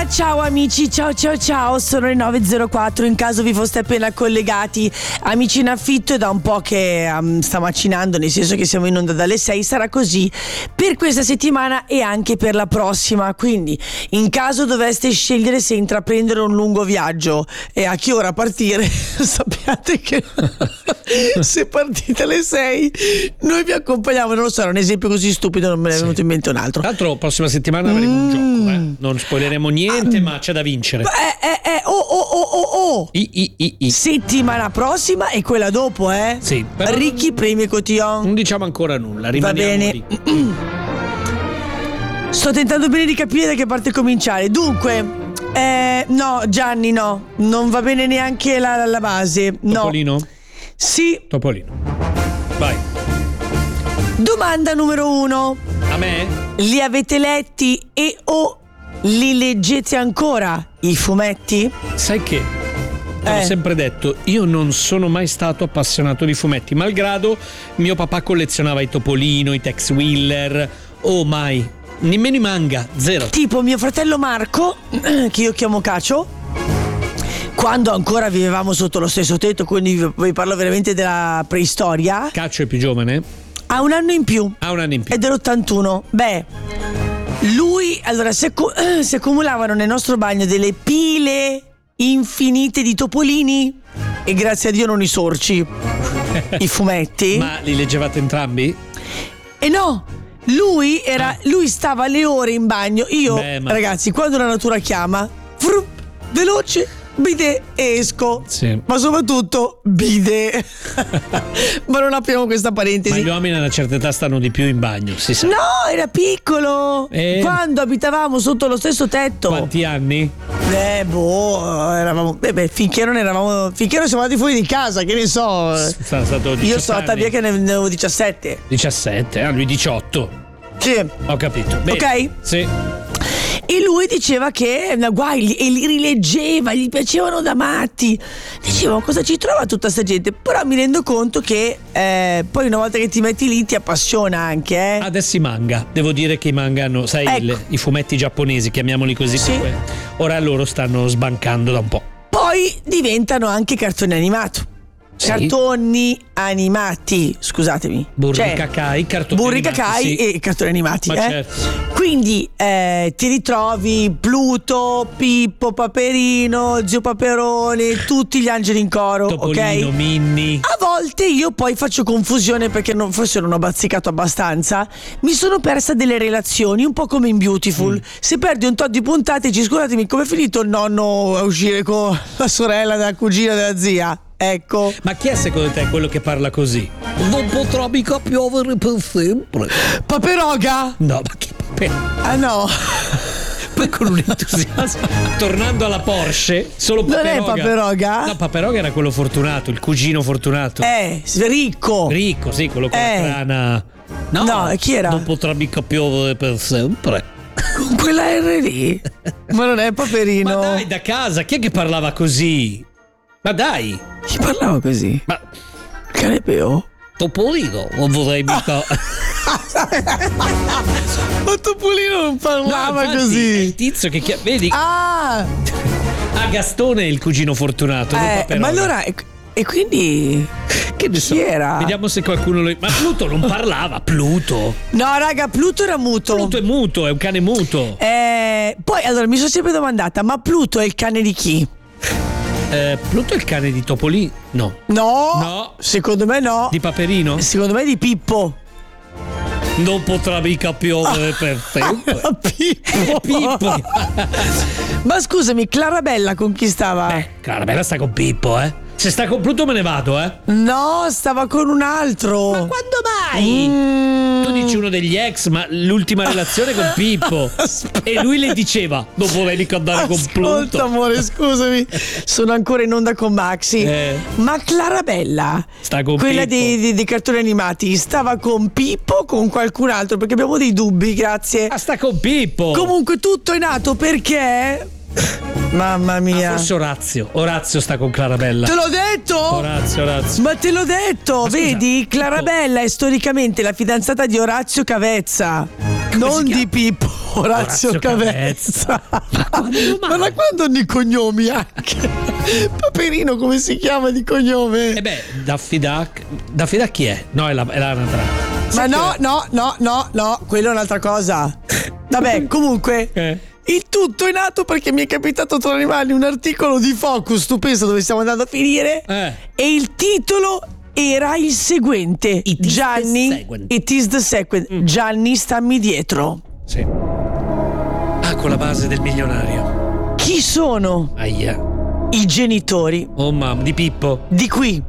Ciao amici, ciao, sono le 9.04, in caso vi foste appena collegati. Amici in affitto, è da un po' che sta macinando, nel senso che siamo in onda dalle 6, sarà così per questa settimana e anche per la prossima, quindi in caso doveste scegliere se intraprendere un lungo viaggio e a che ora partire, sappiate che se partite alle 6 noi vi accompagniamo. Non lo so, era un esempio così stupido, non me ne è venuto in mente un altro. Tra l'altro prossima settimana avremo un gioco, non spoileremo niente, ma c'è da vincere. Settimana prossima e quella dopo, Sì, però ricchi premi e cotillon. non diciamo ancora nulla, rimaniamo Va bene. ricchi. Sto tentando bene di capire da che parte cominciare. Dunque, no, Gianni, no, non va bene neanche la base. No. Topolino? Sì. Topolino. Vai. Domanda numero 1. A me? Li avete letti e o li leggete ancora i fumetti? Sai che ho sempre detto, io non sono mai stato appassionato di fumetti, malgrado mio papà collezionava i Topolino, i Tex Willer, mai, nemmeno i manga, zero. Tipo mio fratello Marco, che io chiamo Cacio, quando ancora vivevamo sotto lo stesso tetto, quindi vi parlo veramente della preistoria. Caccio è più giovane? Ha un anno in più. È dell'81. Beh, lui, allora, si accumulavano nel nostro bagno delle pile infinite di topolini e grazie a Dio non i sorci, i fumetti. Ma li leggevate entrambi? E no, lui stava le ore in bagno. Io, ragazzi, quando la natura chiama, veloce, bidet e esco. Sì. Ma soprattutto bidet. Ma non apriamo questa parentesi. Ma gli uomini a una certa età stanno di più in bagno, si sa. No, era piccolo. Quando abitavamo sotto lo stesso tetto. Quanti anni? Eravamo finché non siamo andati fuori di casa, che ne so. Sarà stato 18 Io sono andata via che ne avevo 17. 17, lui 18. Sì. Ho capito. Bene. Ok? Sì. E lui diceva che guai, e li rileggeva, gli piacevano da matti. Dicevo, cosa ci trova tutta sta gente? Però mi rendo conto che poi una volta che ti metti lì ti appassiona anche. Adesso i manga, devo dire che i manga hanno, sai, ecco, i fumetti giapponesi, chiamiamoli così. Sì. Ora loro stanno sbancando da un po'. Poi diventano anche cartoni animati. Sì. Cartoni animati, scusatemi. Burri Cacai, cartoni Burri animati, Cacai sì. e cartoni animati. Ma certo. Quindi ti ritrovi Pluto, Pippo, Paperino, Zio Paperone, tutti gli angeli in coro. Topolino, ok? Minni. A volte io poi faccio confusione perché forse non ho bazzicato abbastanza. Mi sono persa delle relazioni, un po' come in Beautiful. Se perdi un tot di puntate, scusatemi, come è finito il nonno a uscire con la sorella della cugina della zia? Ecco. Ma chi è secondo te quello che parla così? Non potrà mica piovere per sempre. Paperoga? No, ma che Paperoga? Ah no. Poi con un entusiasmo. Tornando alla Porsche, solo Paperoga. Non è Paperoga? No, Paperoga era quello fortunato, il cugino fortunato. Ricco. Ricco, sì, quello con la crana. No, chi era? Non potrà mica piovere per sempre. Con quella R lì? Ma non è Paperino? Ma dai, da casa, chi è che parlava così? Ma dai! Chi parlava così? Ma Canepeo? Topolino, non vorrei mica. Ma Topolino non parlava infatti, così. È il tizio che vedi? Ah! Gastone è il cugino fortunato. Non Paperoga. Ma allora. E quindi. Che ne so? Chi era? Vediamo se qualcuno lo. Ma Pluto non parlava, Pluto. No, raga, Pluto era muto. Pluto è muto, è un cane muto. Poi allora mi sono sempre domandata, ma Pluto è il cane di chi? Pluto è il cane di Topolino? No. No. Secondo me no. Di Paperino? Secondo me di Pippo. Non potrà mica piovere per sempre. Pippo. Ma scusami, Clarabella con chi stava? Clarabella sta con Pippo, Se sta con Pluto me ne vado, No, stava con un altro. Ma quando mai? Tu dici uno degli ex, ma l'ultima relazione con Pippo. E lui le diceva, non vorrei mica andare con Pluto. Ascolta amore, scusami, sono ancora in onda con Maxi. Ma Clarabella, sta con quella Pippo. dei cartoni animati, stava con Pippo o con qualcun altro? Perché abbiamo dei dubbi, grazie. Sta con Pippo. Comunque tutto è nato perché Mamma mia. Forse Orazio sta con Clarabella. Te l'ho detto? Orazio. Ma te l'ho detto, Ma scusa, vedi? Clarabella è storicamente la fidanzata di Orazio Cavezza. Non di Pippo, Orazio Cavezza. Ma da quando hanno i cognomi anche? Paperino come si chiama di cognome? Daffy Duck chi è? No, è l'anagrafe. Ma no, quello è un'altra cosa. Vabbè, comunque il tutto è nato perché mi è capitato tra le mani un articolo di Focus. Tu pensa dove stiamo andando a finire? E il titolo era il seguente: It is the sequent. Gianni, stammi dietro. Sì. Con la base del milionario. Chi sono i genitori? Oh mamma, di Pippo. Di qui,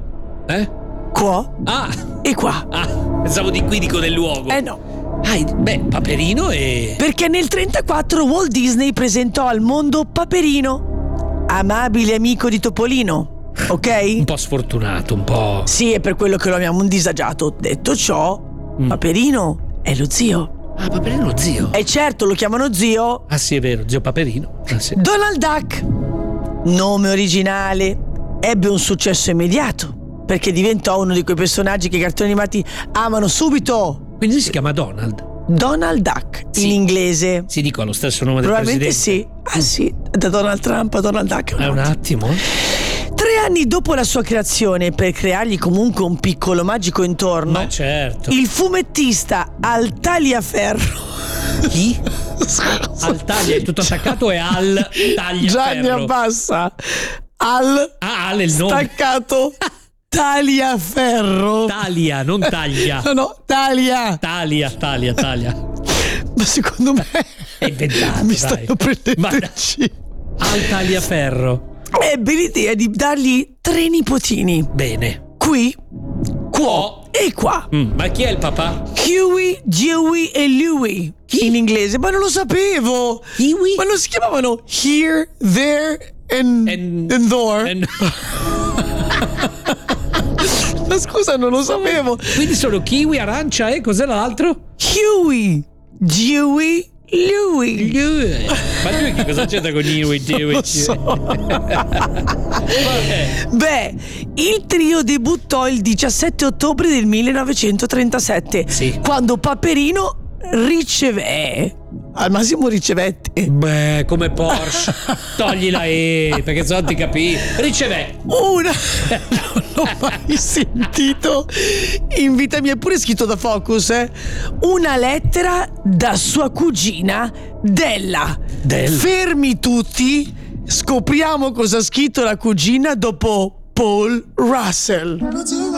qua e qua. Pensavo di qui, dico del luogo. No. Paperino e... Perché nel 1934 Walt Disney presentò al mondo Paperino, amabile amico di Topolino, ok? Un po' sfortunato, un po'... Sì, è per quello che lo abbiamo un disagiato. Detto ciò, Paperino è lo zio. Paperino è lo zio? Certo, lo chiamano zio. Sì, è vero, zio Paperino. Sì. Donald Duck, nome originale, ebbe un successo immediato perché diventò uno di quei personaggi che i cartoni animati amano subito. Quindi si chiama Donald Duck, in inglese. Si dico lo stesso nome del presidente? Probabilmente sì. Da Donald Trump a Donald Duck. Un attimo. 3 anni dopo la sua creazione, per creargli comunque un piccolo magico intorno, Ma certo. il fumettista Al Taliaferro. Chi? Al è tutto attaccato e Al Tagliaferro. Gianni abbassa. Al è il nome. Staccato Taliaferro. Talia, non taglia. No, Talia. Talia. Ma secondo me è inventato. Mi stanno prendendo in giro. Al Tagliaferro. Ebbe l'idea di dargli 3 nipotini. Bene. Qui, qua e qua. Ma chi è il papà? Huey, Dewey e Louie. In inglese, ma non lo sapevo. Huey? Ma non si chiamavano Here, There and There? Ma scusa, non lo sapevo. Quindi sono kiwi, arancia e cos'è l'altro? Huey, Dewey, Louie. Ma lui che cosa c'entra con Huey, Dewey? Lo so. Il trio debuttò il 17 ottobre del 1937, quando Paperino al massimo ricevette. Come Porsche. Togli la perché sennò ti capisci. Ricevette non l'ho mai sentito in vita mia, è pure scritto da Focus, una lettera da sua cugina Della. Fermi tutti, scopriamo cosa ha scritto la cugina dopo Paul Russell.